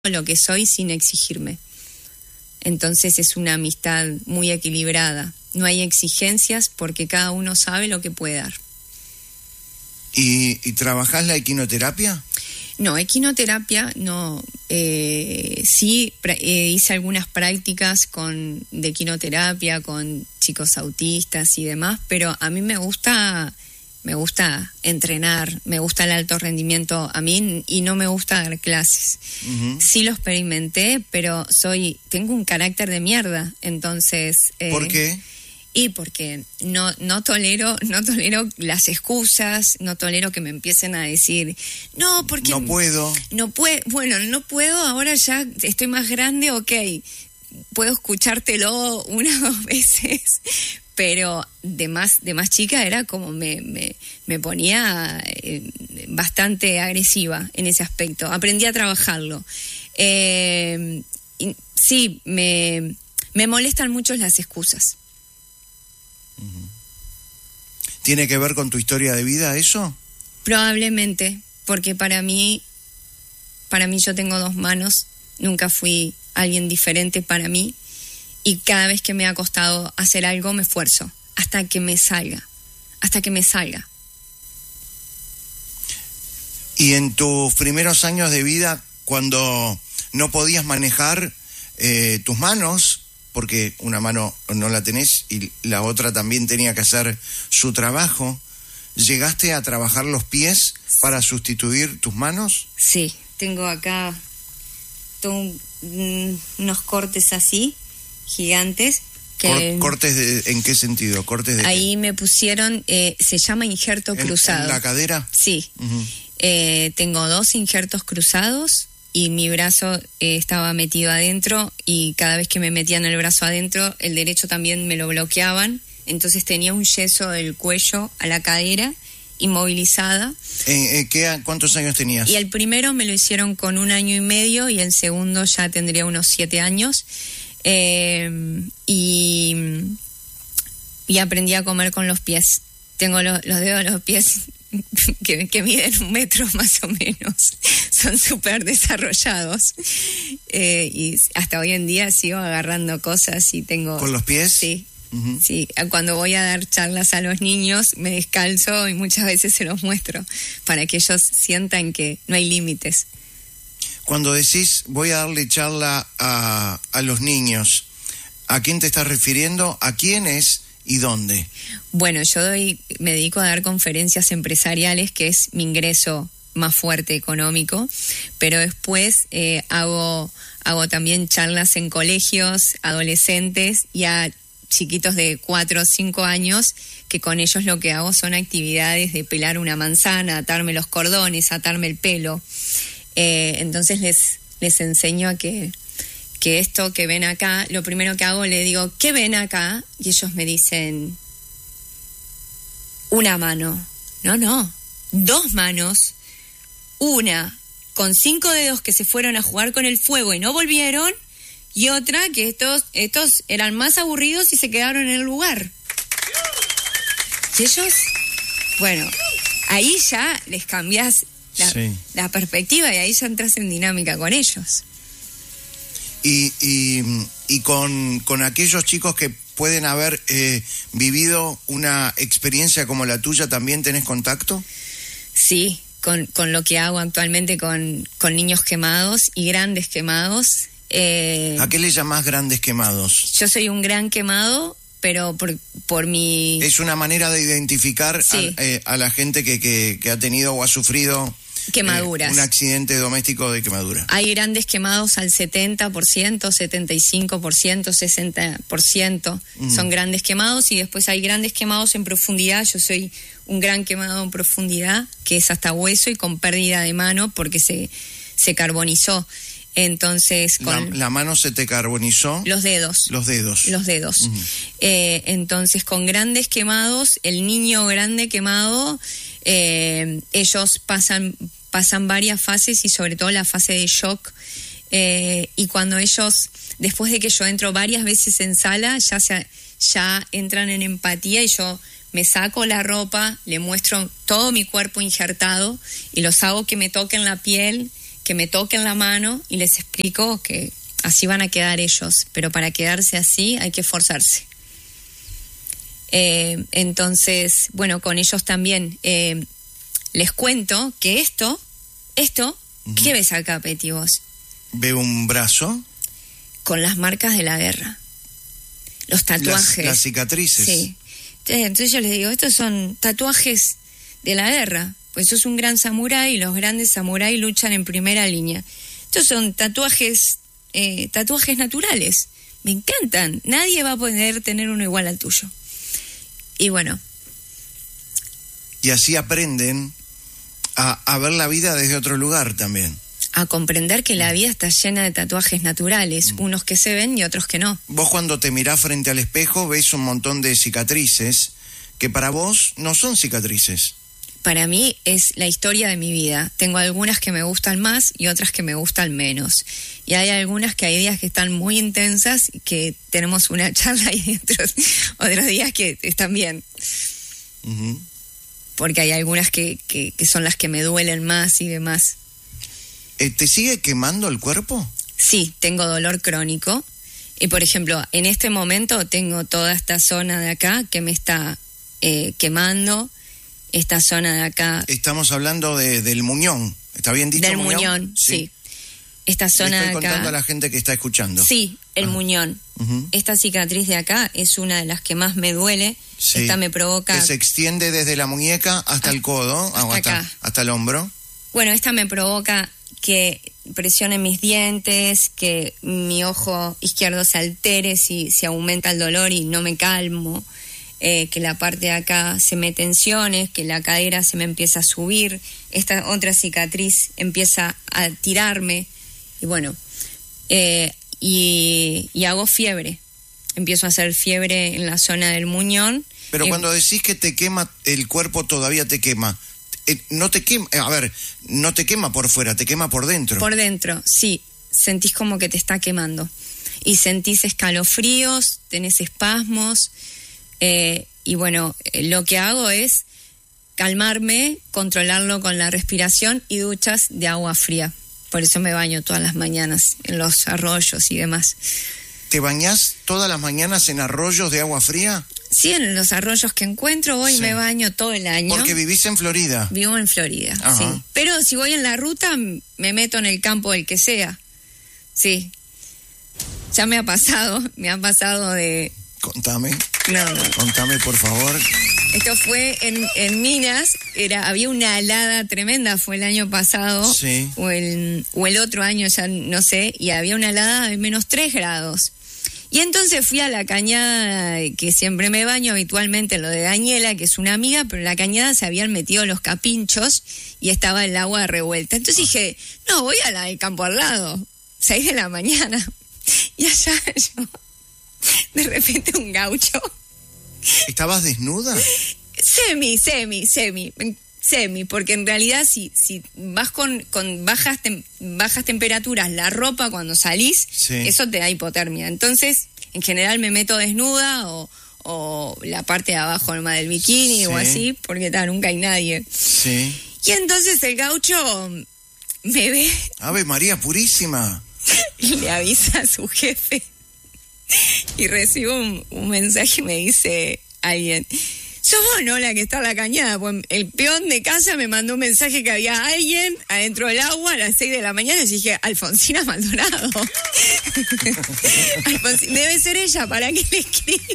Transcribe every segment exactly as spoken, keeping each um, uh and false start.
lo que soy sin exigirme. Entonces es una amistad muy equilibrada. No hay exigencias porque cada uno sabe lo que puede dar. ¿Y, y trabajás la equinoterapia? No, equinoterapia no. Eh, sí, eh, hice algunas prácticas con, de equinoterapia con chicos autistas y demás, pero a mí me gusta... Me gusta entrenar, me gusta el alto rendimiento a mí y no me gusta dar clases. Uh-huh. Sí lo experimenté, pero soy tengo un carácter de mierda, entonces... Eh, ¿Por qué? Y porque no no tolero no tolero las excusas, no tolero que me empiecen a decir, no, porque... No puedo. No puedo, bueno, no puedo, ahora ya estoy más grande, ok, puedo escuchártelo una o dos veces... pero de más de más chica era como me, me, me ponía eh, bastante agresiva en ese aspecto. Aprendí a trabajarlo. Eh, y, sí, me, me molestan mucho las excusas. ¿Tiene que ver con tu historia de vida eso? Probablemente, porque para mí, para mí yo tengo dos manos, nunca fui alguien diferente para mí. Y cada vez que me ha costado hacer algo, me esfuerzo, hasta que me salga, hasta que me salga. Y en tus primeros años de vida, cuando no podías manejar eh, tus manos, porque una mano no la tenés y la otra también tenía que hacer su trabajo, ¿llegaste a trabajar los pies para sustituir tus manos? Sí, tengo acá todo un, unos cortes así, gigantes. Que ¿Cortes de, en qué sentido? ¿Cortes de ahí qué? me pusieron, eh, se llama injerto ¿En, cruzado. ¿En la cadera? Sí. Uh-huh. Eh, tengo dos injertos cruzados y mi brazo eh, estaba metido adentro y cada vez que me metían el brazo adentro, el derecho también me lo bloqueaban. Entonces tenía un yeso del cuello a la cadera, inmovilizada. ¿En, en qué, ¿Cuántos años tenías? Y el primero me lo hicieron con un año y medio y el segundo ya tendría unos siete años. Eh, y, y aprendí a comer con los pies. Tengo lo, los dedos de los pies que, que miden un metro más o menos. Son súper desarrollados. Eh, y hasta hoy en día sigo agarrando cosas y tengo... ¿Con los pies? Sí. Uh-huh. Sí, cuando voy a dar charlas a los niños me descalzo y muchas veces se los muestro para que ellos sientan que no hay límites. Cuando decís voy a darle charla a, a los niños, ¿a quién te estás refiriendo? ¿A quiénes y dónde? Bueno, yo doy, me dedico a dar conferencias empresariales, que es mi ingreso más fuerte económico, pero después eh, hago, hago también charlas en colegios, adolescentes y a chiquitos de cuatro o cinco años, que con ellos lo que hago son actividades de pelar una manzana, atarme los cordones, atarme el pelo. Eh, entonces les, les enseño a que, que esto que ven acá, lo primero que hago, le digo, ¿qué ven acá? Y ellos me dicen, una mano. No, no, dos manos, una con cinco dedos que se fueron a jugar con el fuego y no volvieron, y otra que estos, estos eran más aburridos y se quedaron en el lugar. Y ellos, bueno, ahí ya les cambias La, sí. la perspectiva y ahí ya entras en dinámica con ellos. Y, y, y con, con aquellos chicos que pueden haber eh, vivido una experiencia como la tuya, ¿también tenés contacto? Sí, con, con lo que hago actualmente con, con niños quemados y grandes quemados. Eh, ¿A qué le llamás grandes quemados? Yo soy un gran quemado, pero por, por mi... Es una manera de identificar sí. a, eh, a la gente que, que, que ha tenido o ha sufrido... Quemaduras. Eh, un accidente doméstico de quemadura. Hay grandes quemados al setenta por ciento, setenta y cinco por ciento, sesenta por ciento. Mm. Son grandes quemados y después hay grandes quemados en profundidad. Yo soy un gran quemado en profundidad, que es hasta hueso y con pérdida de mano porque se, se carbonizó. Entonces, con la, la mano se te carbonizó. Los dedos. Los dedos. Los dedos. Uh-huh. Eh, entonces, con grandes quemados, el niño grande quemado, eh, ellos pasan, pasan varias fases y sobre todo la fase de shock. Eh, y cuando ellos, después de que yo entro varias veces en sala, ya, se, ya entran en empatía y yo me saco la ropa, le muestro todo mi cuerpo injertado y los hago que me toquen la piel, que me toquen la mano y les explico que así van a quedar ellos, pero para quedarse así hay que esforzarse. Eh, entonces, bueno, con ellos también eh, les cuento que esto, esto, uh-huh. ¿Qué ves acá, Peti, vos? Veo un brazo. Con las marcas de la guerra. Los tatuajes. Las, las cicatrices. Sí. Entonces yo les digo, estos son tatuajes de la guerra. Pues sos un gran samurái y los grandes samuráis luchan en primera línea. Estos son tatuajes, eh, tatuajes naturales. Me encantan. Nadie va a poder tener uno igual al tuyo. Y bueno. Y así aprenden a, a ver la vida desde otro lugar también. A comprender que la vida está llena de tatuajes naturales, mm. unos que se ven y otros que no. Vos cuando te mirás frente al espejo ves un montón de cicatrices que para vos no son cicatrices. Para mí es la historia de mi vida. Tengo algunas que me gustan más y otras que me gustan menos. Y hay algunas que hay días que están muy intensas y que tenemos una charla y otros, otros días que están bien. Uh-huh. Porque hay algunas que, que, que son las que me duelen más y demás. Eh, ¿Te sigue quemando el cuerpo? Sí, tengo dolor crónico. Y por ejemplo, en este momento tengo toda esta zona de acá que me está eh, quemando. Esta zona de acá. Estamos hablando de, del muñón, ¿está bien dicho? Del muñón, muñón sí. sí. Esta zona de acá. Estoy contando a la gente que está escuchando. Sí, el ah. muñón. Uh-huh. Esta cicatriz de acá es una de las que más me duele. Sí. Esta me provoca. Que se extiende desde la muñeca hasta ah, el codo, hasta, o hasta, acá. hasta el hombro. Bueno, esta me provoca que presione mis dientes, que mi ojo izquierdo se altere si, si aumenta el dolor y no me calmo. Eh, que la parte de acá se me tensiones, que la cadera se me empieza a subir, esta otra cicatriz empieza a tirarme, y bueno, eh, y, y hago fiebre, empiezo a hacer fiebre en la zona del muñón. Pero eh, cuando decís que te quema, el cuerpo todavía te quema, eh, no te quema, a ver, no te quema por fuera, te quema por dentro. Por dentro, sí, sentís como que te está quemando, y sentís escalofríos, tenés espasmos. Eh, y bueno, eh, lo que hago es calmarme, controlarlo con la respiración y duchas de agua fría. Por eso me baño todas las mañanas en los arroyos y demás. ¿Te bañás todas las mañanas en arroyos de agua fría? Sí, en los arroyos que encuentro voy y sí. me baño todo el año. Porque vivís en Florida. Vivo en Florida, Ajá. sí. Pero si voy en la ruta, me meto en el campo del que sea. Sí. Ya me ha pasado, me ha pasado de... Contame. No, no. Contame, por favor. Esto fue en, en Minas, era, había una helada tremenda, fue el año pasado, sí. o, el, o el otro año, ya no sé, y había una helada de menos tres grados. Y entonces fui a la cañada, que siempre me baño habitualmente, lo de Daniela, que es una amiga, pero en la cañada se habían metido los capinchos y estaba el agua revuelta. Entonces dije, no, voy a la del campo al lado, seis de la mañana, y allá yo... De repente un gaucho. ¿Estabas desnuda? Semi, semi, semi, semi, porque en realidad si, si vas con, con bajas, tem, bajas temperaturas la ropa cuando salís, sí. eso te da hipotermia. Entonces, en general me meto desnuda o, o la parte de abajo nomás del bikini sí. o así, porque tal, nunca hay nadie. Sí. Y entonces el gaucho me ve. Ave María Purísima. Y le avisa a su jefe. Y recibo un, un mensaje y me dice alguien, sos vos, ¿no? La que está en la cañada. Pues el peón de casa me mandó un mensaje que había alguien adentro del agua a las seis de la mañana y dije, Alfonsina Maldonado. Alfonsina, debe ser ella, ¿para qué le escribí?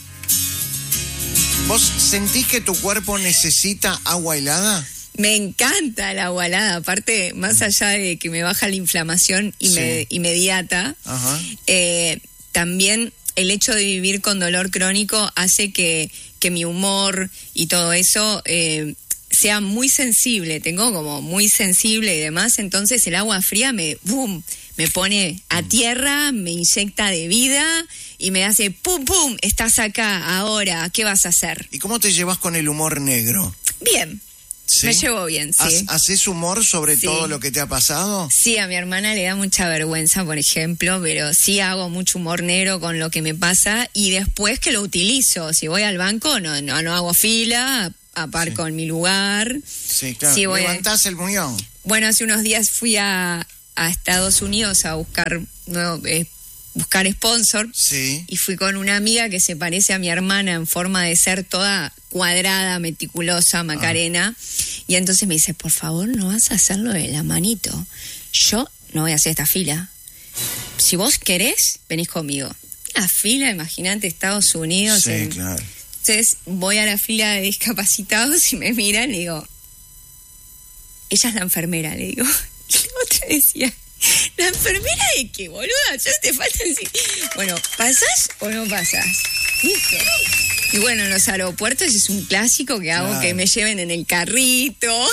¿Vos sentís que tu cuerpo necesita agua helada? Me encanta el agua helada, aparte, más allá de que me baja la inflamación inme- sí. inmediata, Ajá. eh, también el hecho de vivir con dolor crónico hace que, que mi humor y todo eso eh, sea muy sensible. Tengo como muy sensible y demás, entonces el agua fría me, boom, me pone a tierra, me inyecta de vida y me hace pum, pum, estás acá, ahora, ¿qué vas a hacer? ¿Y cómo te llevas con el humor negro? Bien. ¿Sí? Me llevo bien, sí. ¿Haces humor sobre sí. todo lo que te ha pasado? Sí, a mi hermana le da mucha vergüenza, por ejemplo, pero sí hago mucho humor negro con lo que me pasa y después que lo utilizo. Si voy al banco, no no, no hago fila, aparco sí. en mi lugar. Sí, claro. Si voy Levantás a... el muñón. bueno, hace unos días fui a, a Estados Unidos a buscar nuevo, eh, buscar sponsor. Sí. Y fui con una amiga que se parece a mi hermana en forma de ser toda cuadrada, meticulosa, Macarena. Ah. Y entonces me dice, por favor, no vas a hacerlo de la manito. Yo no voy a hacer esta fila. Si vos querés, venís conmigo. La fila, imagínate, Estados Unidos. Sí, en... claro. Entonces voy a la fila de discapacitados y me miran y digo, ella es la enfermera, le digo. Y la otra decía, ¿la enfermera de qué, boluda? Ya te falta decir. Bueno, ¿pasás o no pasás? ¿Viste? Y bueno, en los aeropuertos es un clásico que hago, claro, que me lleven en el carrito.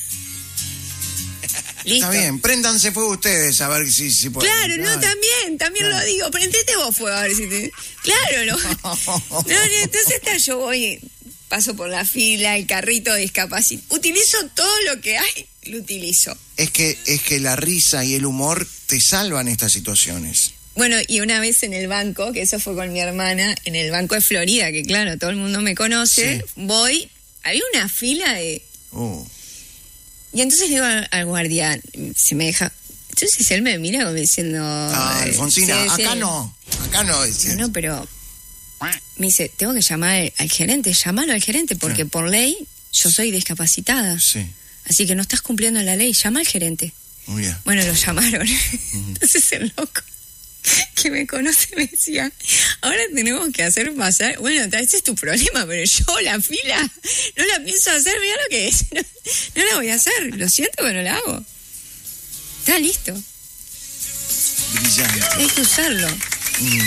Listo. Está bien, préndanse fuego ustedes a ver si, si pueden. Claro, no, también, también claro. Lo digo, prendete vos fuego a ver si te... Claro, no. No, no, entonces está, yo voy, paso por la fila, el carrito discapacitado. Utilizo todo lo que hay, lo utilizo. Es que, es que la risa y el humor te salvan estas situaciones. Bueno, y una vez en el banco, que eso fue con mi hermana, en el Banco de Florida, que claro, todo el mundo me conoce, sí. Voy, había una fila de... Uh. Y entonces le digo al, al guardián, se me deja... Entonces él me mira como diciendo... Ah, Alfonsina, sí, acá sí. no, acá no. Es no, no, pero... Me dice, tengo que llamar al, al gerente, llamalo al gerente, porque sí. Por ley yo soy discapacitada. Sí. Así que no estás cumpliendo la ley, llama al gerente. Muy bien. Bueno, lo llamaron. Uh-huh. Entonces el loco que me conoce me decía, ahora tenemos que hacer pasar, bueno, ese es tu problema, pero yo la fila no la pienso hacer, mira lo que es, no, no la voy a hacer, lo siento, pero no la hago. Está listo. Brillante. Hay que usarlo. Mm.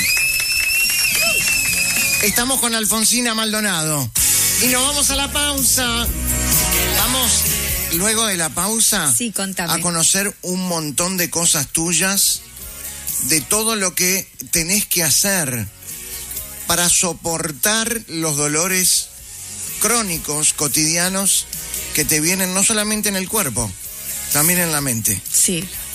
Estamos con Alfonsina Maldonado y nos vamos a la pausa. Vamos, luego de la pausa, sí, contame, a conocer un montón de cosas tuyas, de todo lo que tenés que hacer para soportar los dolores crónicos, cotidianos, que te vienen no solamente en el cuerpo, también en la mente. Sí.